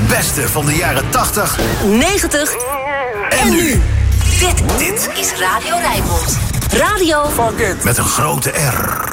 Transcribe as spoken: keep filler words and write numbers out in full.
Het beste van de jaren tachtig, negentig en nu. Dit, dit is Radio Rijnmond. Radio met een grote R.